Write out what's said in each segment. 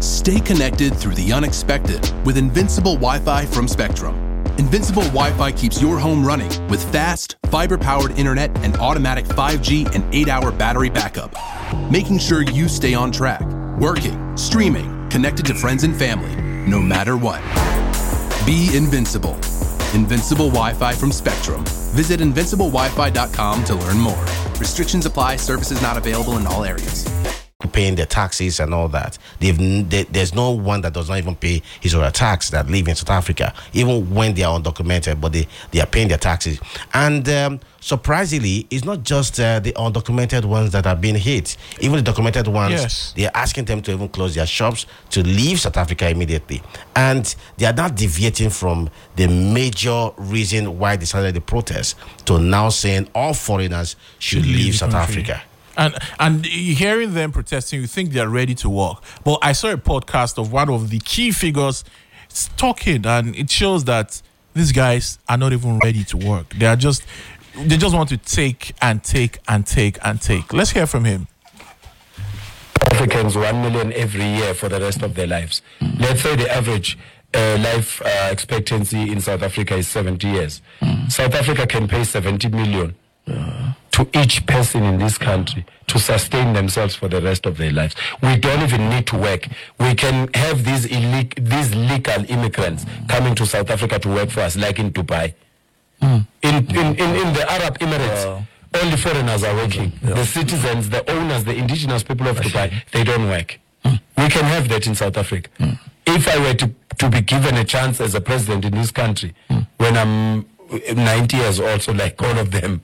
Stay connected through the unexpected with Invincible Wi-Fi from Spectrum. Invincible Wi-Fi keeps your home running with fast, fiber-powered internet and automatic 5G and 8-hour battery backup, making sure you stay on track, working, streaming, connected to friends and family, no matter what. Be invincible. Invincible Wi-Fi from Spectrum. Visit invinciblewifi.com to learn more. Restrictions apply. Services not available in all areas. Paying their taxes and all that. There's no one that does not even pay his or her tax that live in South Africa, even when they are undocumented, but they are paying their taxes. And surprisingly, it's not just the undocumented ones that are being hit. Even the documented ones, yes, they are asking them to even close their shops, to leave South Africa immediately. And they are not deviating from the major reason why they started the protest to now saying all foreigners should leave South Africa. And hearing them protesting, you think they're ready to work. But I saw a podcast of one of the key figures talking, and it shows that these guys are not even ready to work. They just want to take and take and take and take. Let's hear from him. Africans 1 million every year for the rest of their lives. Let's say the average life expectancy in South Africa is 70 years. South Africa can pay 70 million to each person in this country to sustain themselves for the rest of their lives. We don't even need to work. We can have these legal immigrants coming to South Africa to work for us, like in Dubai. In the Arab Emirates, only foreigners are working. The citizens, the owners, the indigenous people of Dubai, they don't work. We can have that in South Africa. If I were to be given a chance as a president in this country, when I'm 90 years old, so like all of them,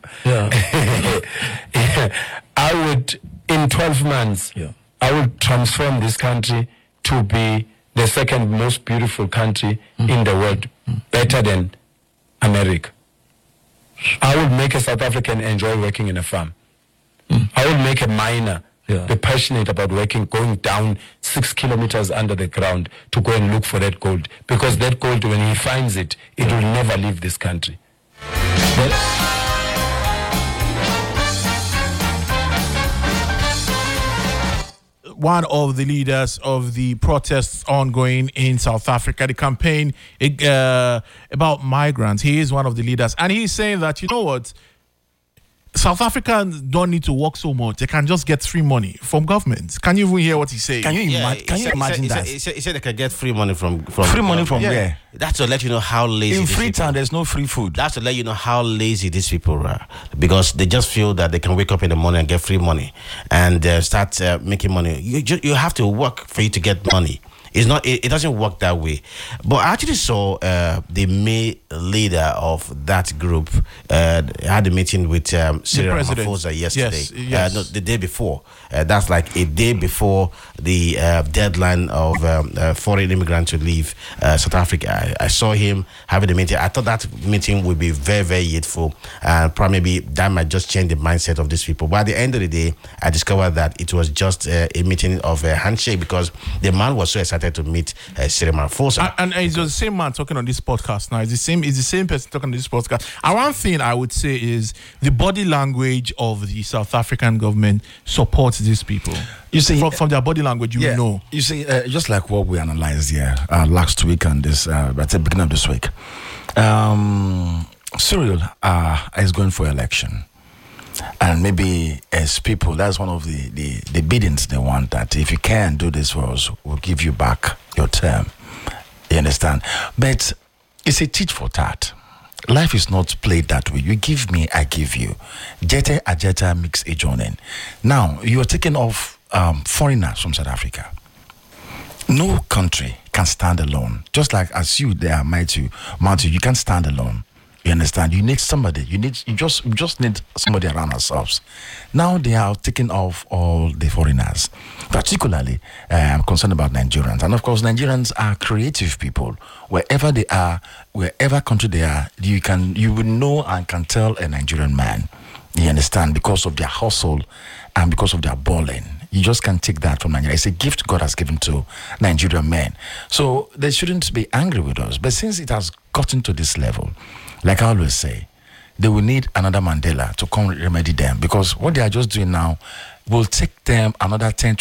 I would, in 12 months, I would transform this country to be the second most beautiful country in the world, better than America. I would make a South African enjoy working in a farm. I would make a miner be passionate about working, going down 6 kilometers under the ground to go and look for that gold. Because that gold, when he finds it, it will never leave this country. One of the leaders of the protests ongoing in South Africa, the campaign about migrants. He is one of the leaders. And he's saying that, you know what, South Africans don't need to work so much. They can just get free money from government. Can you even hear what he's saying? Can you imagine that? He said they can get free money from free money from where? That's to let you know how lazy. In Freetown, there's no free food. That's to let you know how lazy these people are, because they just feel that they can wake up in the morning and get free money and start making money. You have to work for you to get money. It's not. It doesn't work that way. But I actually saw the main leader of that group had a meeting with Cyril Ramaphosa yesterday. Yes. No, the day before. That's like a day before the deadline of foreign immigrants to leave South Africa. I saw him having a meeting. I thought that meeting would be very, very useful. Probably that might just change the mindset of these people. But at the end of the day, I discovered that it was just a meeting of a handshake, because the man was so excited to meet Cyril Ramaphosa. And it's the same man talking on this podcast now. It's the same person talking on this podcast. And one thing I would say is the body language of the South African government supports these people. You see, from their body language, you know. You see, just like what we analyzed here last week and this, at the beginning of this week, Cyril is going for election. And maybe as people, that's one of the biddings they want, that if you can do this for us, we'll give you back your term. You understand? But it's a tit for tat. Life is not played that way. You give me, I give you. Jete ajeta mix a joining. Now, you're taking off foreigners from South Africa. No country can stand alone. Just like as you there, Matthew, you can't stand alone. You understand? You need somebody. You just need somebody around ourselves. Now they are taking off all the foreigners. Particularly, I'm concerned about Nigerians. And of course, Nigerians are creative people. Wherever they are, wherever country they are, you will know and can tell a Nigerian man. You understand? Because of their hustle and because of their balling. You just can't take that from Nigeria. It's a gift God has given to Nigerian men. So they shouldn't be angry with us. But since it has gotten to this level, like I always say, they will need another Mandela to come remedy them, because what they are just doing now will take them another 10,